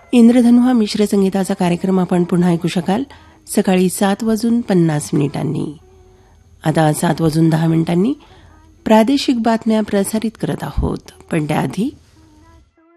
इंद्रधनु हा मिश्र संगीताचा कार्यक्रम आपण पुन्हा ऐकू शकाल सकाळी 7:50 आता 7:10 प्रादेशिक बातम्या प्रसारित करत आहोत, पण त्याआधी